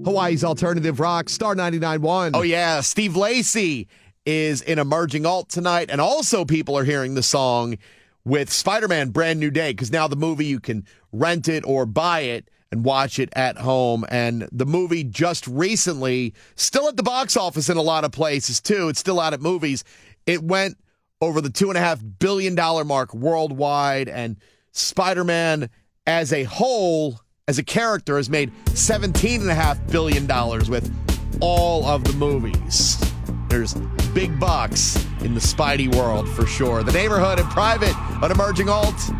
Hawaii's alternative rock, Star 99.1. Oh, yeah. Steve Lacy is in Emerging Alt tonight. And also people are hearing the song with Spider-Man Brand New Day, because now the movie, you can rent it or buy it and watch it at home. And the movie just recently, still at the box office in a lot of places, too. It's still out at movies. It went over the $2.5 billion mark worldwide. And Spider-Man as a whole, as a character, has made $17.5 billion with all of the movies. There's big bucks in the Spidey world for sure. The Neighborhood and Private on Emerging Alt.